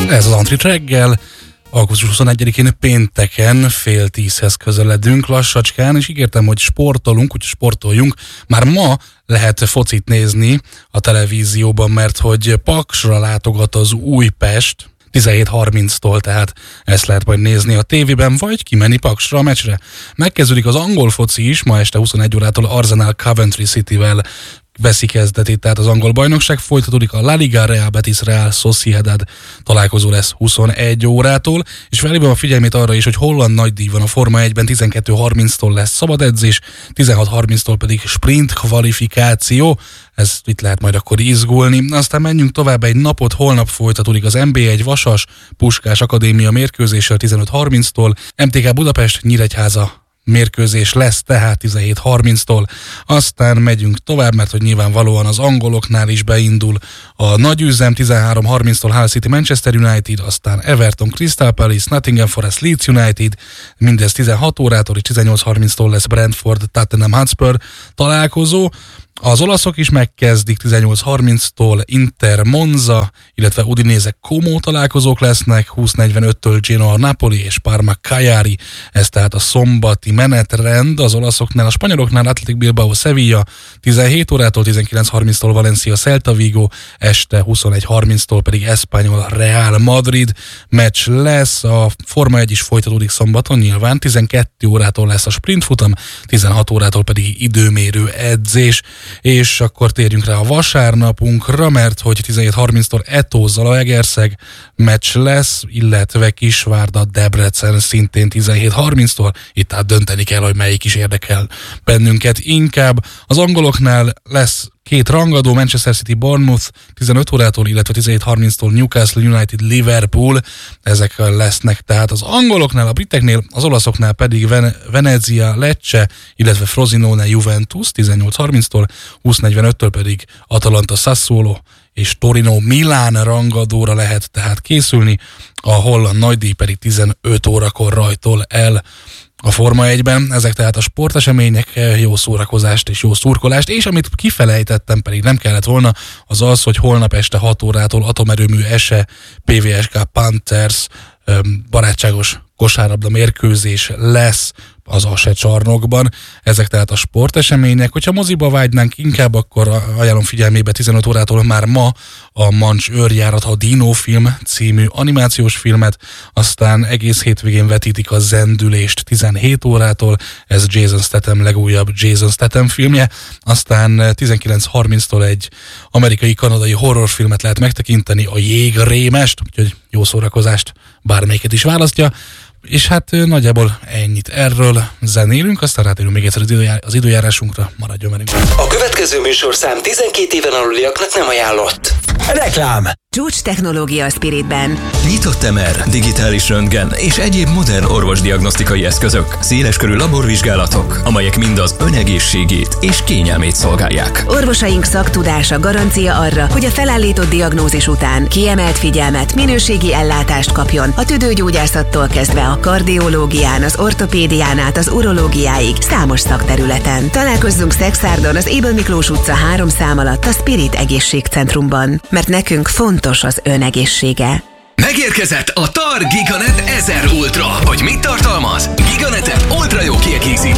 Ez az Antrit reggel, augusztus 21-én pénteken 9:30 közeledünk lassacskán, és ígértem, hogy sportolunk, úgyhogy sportoljunk. Már ma lehet focit nézni a televízióban, mert hogy Paksra látogat az Újpest, 17:30-tól, tehát ezt lehet majd nézni a tévében, vagy kimenni Paksra a meccsre. Megkezdődik az angol foci is, ma este 21 órától Arsenal Coventry Cityvel veszi kezdetét, tehát az angol bajnokság folytatódik, a La Liga Real Betis Real Sociedad találkozó lesz 21 órától, és felhívom a figyelmét arra is, hogy holland nagydíj van a Forma 1-ben, 12:30-tól lesz szabad edzés, 16:30-tól pedig sprint kvalifikáció, ez itt lehet majd akkor izgulni. Aztán menjünk tovább egy napot, holnap folytatódik az NB1 Vasas Puskás Akadémia mérkőzéssel 15:30-tól, MTK Budapest Nyíregyháza mérkőzés lesz, tehát 17:30-tól. Aztán megyünk tovább, mert hogy nyilvánvalóan az angoloknál is beindul a nagyüzem, 13:30-tól Hull City Manchester United, aztán Everton Crystal Palace, Nottingham Forest Leeds United, mindez 16 órától, és 18:30-tól lesz Brentford Tottenham Hotspur találkozó. Az olaszok is megkezdik, 18:30-tól Inter Monza, illetve Udinese Como találkozók lesznek, 20:45-től Genoa Napoli és Parma Cagliari, ez tehát a szombati menetrend az olaszoknál. A spanyoloknál Athletic Bilbao Sevilla, 17 órától 19:30-tól Valencia Celta Vigo, este 21:30-tól pedig Espanyol Real Madrid meccs lesz. A Forma 1 is folytatódik szombaton, nyilván 12 órától lesz a sprintfutam, 16 órától pedig időmérő edzés. És akkor térjünk rá a vasárnapunkra, mert hogy 17:30-tól Eto Zalaegerszeg meccs lesz, illetve Kisvárda Debrecen szintén 17:30-tól. Itt tehát dönteni kell, hogy melyik is érdekel bennünket inkább. Az angoloknál lesz két rangadó, Manchester City Bournemouth 15 órától, illetve 17:30-tól Newcastle United Liverpool, ezek lesznek tehát az angoloknál, a briteknél, az olaszoknál pedig Venezia Lecce, illetve Frosinone Juventus 18:30-tól, 20:45-től pedig Atalanta Sassuolo és Torino Milán rangadóra lehet tehát készülni, a holland nagydíj pedig 15 órakor rajtol el a Forma 1-ben. Ezek tehát a sportesemények, jó szórakozást és jó szurkolást, és amit kifelejtettem, pedig nem kellett volna, az az, hogy holnap este 6 órától atomerőmű ESE PVSK Panthers barátságos kosárlabda mérkőzés lesz az ASE csarnokban. Ezek tehát a sportesemények. Hogyha moziba vágynánk inkább, akkor ajánlom figyelmébe 15 órától már ma a Mancs őrjárat, a Dino film című animációs filmet, aztán egész hétvégén vetítik a Zendülést 17 órától, ez Jason Statham legújabb Jason Statham filmje, aztán 19:30-tól egy amerikai-kanadai horrorfilmet lehet megtekinteni, a Jégrémest, úgyhogy jó szórakozást bármelyiket is választja. És hát nagyjából ennyit erről, zenélünk, aztán rátérünk még egyszer az időjárásunkra, maradjon velünk. A következő műsorszám 12 éven aluliaknak nem ajánlott. Reklám. Csúcs technológia a Spiritben. Nyitott MR, digitális röntgen és egyéb modern orvosdiagnosztikai eszközök, széleskörű laborvizsgálatok, amelyek mind az önegészségét és kényelmét szolgálják. Orvosaink szaktudása garancia arra, hogy a felállított diagnózis után kiemelt figyelmet, minőségi ellátást kapjon a tüdőgyógyászattól kezdve a kardiológián, az ortopédián át az urológiáig számos szakterületen. Találkozzunk Szexárdon az Ébel Miklós utca 3 szám alatt a Spirit Egészségcentrumban, mert nekünk fontos az önegészsége. Megérkezett a TAR Giganet 1000 Ultra. Hogy mit tartalmaz? Giganetet ultra jó kiegészítő